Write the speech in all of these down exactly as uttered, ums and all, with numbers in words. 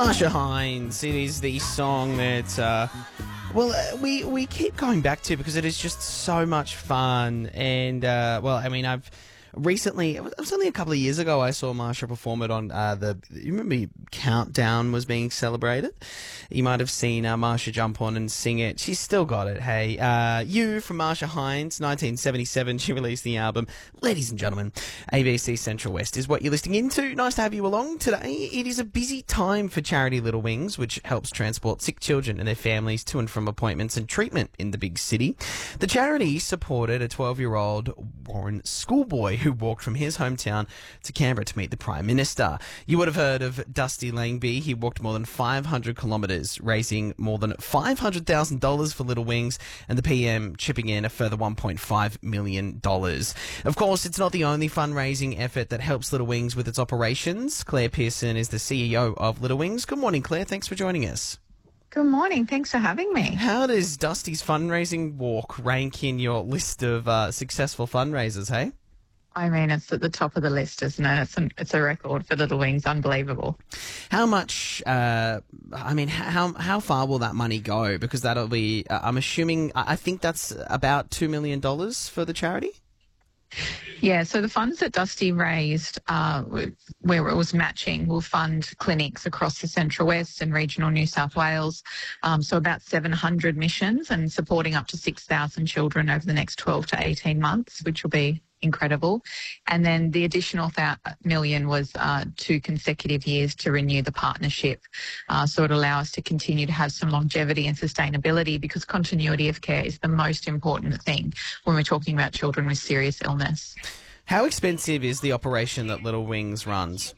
Marsha Hines. It is the song that, uh, well, uh, we we keep going back to because it is just so much fun. And, uh, well, I mean, I've recently, it was only a couple of years ago, I saw Marsha perform it on uh, the, you remember Countdown was being celebrated? You might have seen uh, Marsha jump on and sing it. She's still got it, hey. Uh, You from Marsha Hines, nineteen seventy-seven, she released the album. Ladies and gentlemen, A B C Central West is what you're listening into. Nice to have you along today. It is a busy time for charity Little Wings, which helps transport sick children and their families to and from appointments and treatment in the big city. The charity supported a twelve-year-old Warren schoolboy who walked from his hometown to Canberra to meet the Prime Minister. You would have heard of Dusty Langby. He walked more than five hundred kilometres, raising more than five hundred thousand dollars for Little Wings, and the P M chipping in a further one point five million dollars. Of course, it's not the only fundraising effort that helps Little Wings with its operations. Claire Pearson is the C E O of Little Wings. Good morning, Claire. Thanks for joining us. Good morning. Thanks for having me. How does Dusty's fundraising walk rank in your list of uh, successful fundraisers, hey? I mean, it's at the top of the list, isn't it? It's, an, it's a record for Little Wings. Unbelievable. How much, uh, I mean, how how far will that money go? Because that'll be, uh, I'm assuming, I think that's about two million dollars for the charity? Yeah, so the funds that Dusty raised, uh, where it was matching, will fund clinics across the Central West and regional New South Wales. Um, so about seven hundred missions and supporting up to six thousand children over the next twelve to eighteen months, which will be incredible. And then the additional th- million was uh, two consecutive years to renew the partnership. Uh, so it allows us to continue to have some longevity and sustainability, because continuity of care is the most important thing when we're talking about children with serious illness. How expensive is the operation that Little Wings runs?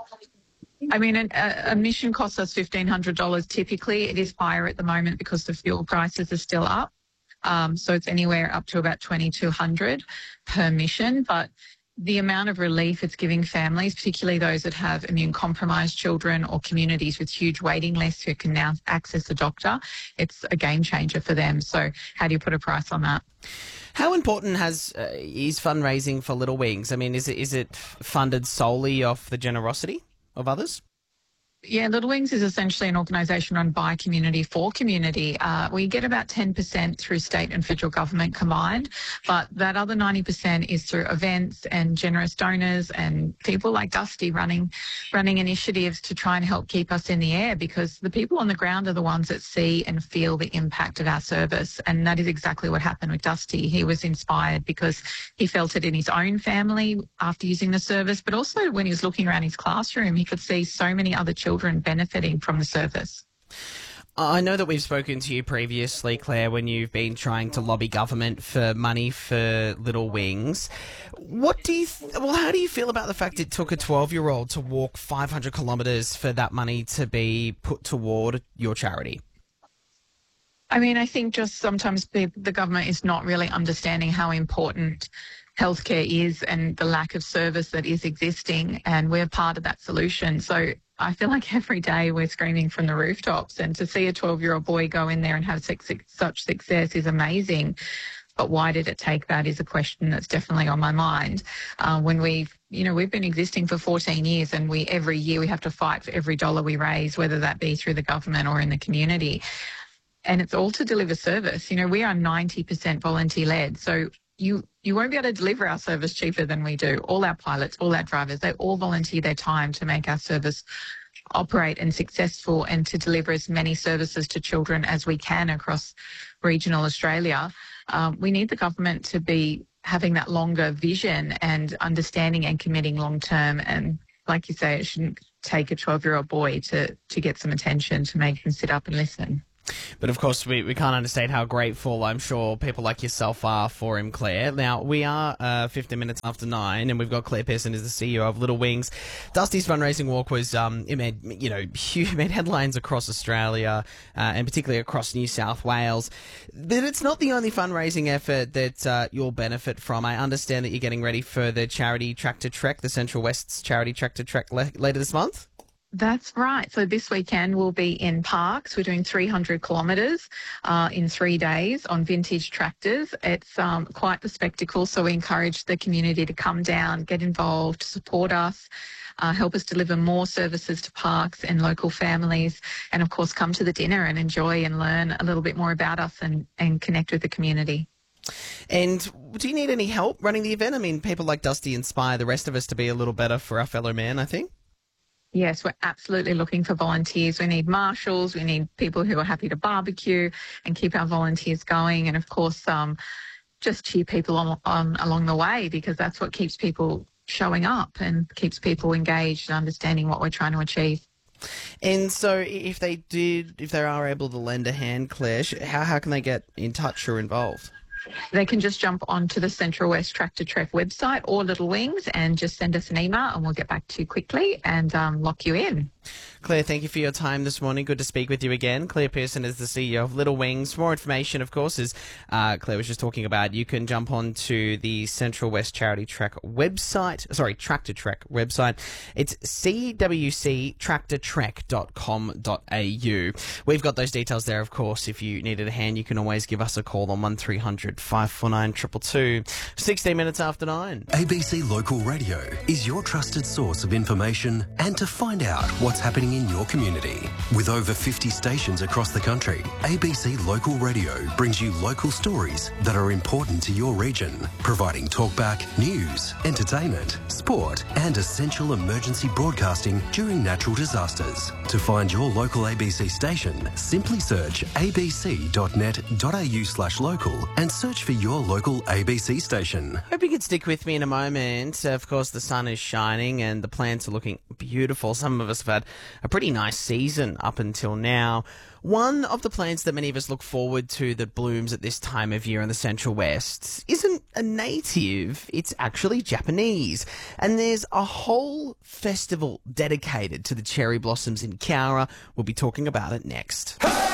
I mean, a, a mission costs us fifteen hundred dollars typically. It is higher at the moment because the fuel prices are still up. Um, so it's anywhere up to about twenty-two hundred dollars per mission. But the amount of relief it's giving families, particularly those that have immune-compromised children or communities with huge waiting lists who can now access a doctor, it's a game changer for them. So how do you put a price on that? How important has uh, is fundraising for Little Wings? I mean, is it is it funded solely off the generosity of others? Yeah, Little Wings is essentially an organisation run by community for community. Uh, we get about ten percent through state and federal government combined, but that other ninety percent is through events and generous donors and people like Dusty running running initiatives to try and help keep us in the air, because the people on the ground are the ones that see and feel the impact of our service. And that is exactly what happened with Dusty. He was inspired because he felt it in his own family after using the service, but also when he was looking around his classroom, he could see so many other children benefiting from the service. I know that we've spoken to you previously, Claire, when you've been trying to lobby government for money for Little Wings. What do you, th- well, how do you feel about the fact it took a twelve-year-old to walk five hundred kilometres for that money to be put toward your charity? I mean, I think just sometimes the, the government is not really understanding how important healthcare is and the lack of service that is existing, and we're part of that solution. So I feel like every day we're screaming from the rooftops, and to see a twelve-year-old boy go in there and have such success is amazing. But why did it take that is a question that's definitely on my mind. Uh, when we've, you know, we've been existing for fourteen years, and we every year we have to fight for every dollar we raise, whether that be through the government or in the community. And it's all to deliver service. You know, we are ninety percent volunteer-led, so you you won't be able to deliver our service cheaper than we do. All our pilots, all our drivers, they all volunteer their time to make our service operate and successful, and to deliver as many services to children as we can across regional Australia. Um, we need the government to be having that longer vision and understanding and committing long term. And like you say, it shouldn't take a twelve-year-old boy to, to get some attention to make him sit up and listen. But of course, we, we can't understate how grateful I'm sure people like yourself are for him, Claire. Now, we are uh, fifteen minutes after nine, and we've got Claire Pearson as the C E O of Little Wings. Dusty's fundraising walk was, um, it made, you know, huge, made headlines across Australia, uh, and particularly across New South Wales. But it's not the only fundraising effort that uh, you'll benefit from. I understand that you're getting ready for the charity Tractor Trek, the Central West's charity Tractor Trek le- later this month. That's right. So this weekend we'll be in Parkes. We're doing three hundred kilometres uh, in three days on vintage tractors. It's um, quite the spectacle, so we encourage the community to come down, get involved, support us. uh, help us deliver more services to parks and local families, and of course come to the dinner and enjoy and learn a little bit more about us and, and connect with the community. And do you need any help running the event? I mean, people like Dusty inspire the rest of us to be a little better for our fellow man, I think. Yes, we're absolutely looking for volunteers. We need marshals. We need people who are happy to barbecue and keep our volunteers going. And of course, um, just cheer people on, on along the way, because that's what keeps people showing up and keeps people engaged and understanding what we're trying to achieve. And so if they did, if they are able to lend a hand, Claire, how, how can they get in touch or involved? They can just jump onto the Central West Tractor Trek website or Little Wings and just send us an email and we'll get back to you quickly and um, lock you in. Claire, thank you for your time this morning. Good to speak with you again. Claire Pearson is the C E O of Little Wings. For more information, of course, as uh, Claire was just talking about, you can jump onto the Central West Charity Trek website, sorry, Tractor Trek website. It's c w c tractor trek dot com dot a u. We've got those details there, of course. If you needed a hand, you can always give us a call on one three hundred five four nine two two two. sixteen minutes after nine. A B C Local Radio is your trusted source of information and to find out what's happening in your community. With over fifty stations across the country, A B C Local Radio brings you local stories that are important to your region, providing talkback, news, entertainment, sport, and essential emergency broadcasting during natural disasters. To find your local A B C station, simply search a b c dot net dot a u slash local and search for your local A B C station. Hope you can stick with me in a moment. Of course, the sun is shining and the plants are looking beautiful. Some of us have had a pretty nice season up until now. One of the plants that many of us look forward to that blooms at this time of year in the Central West isn't a native, it's actually Japanese. And there's a whole festival dedicated to the cherry blossoms in Cowra. We'll be talking about it next. Hey!